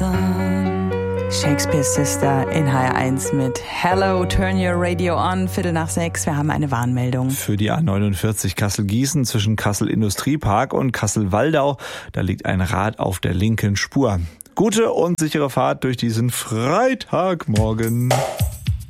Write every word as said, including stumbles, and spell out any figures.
gone. Shakespeare's Sister in H R eins mit Hello, turn your radio on, Viertel nach sechs. Wir haben eine Warnmeldung. Für die A neunundvierzig Kassel-Gießen zwischen Kassel-Industriepark und Kassel-Waldau, da liegt ein Rad auf der linken Spur. Gute und sichere Fahrt durch diesen Freitagmorgen.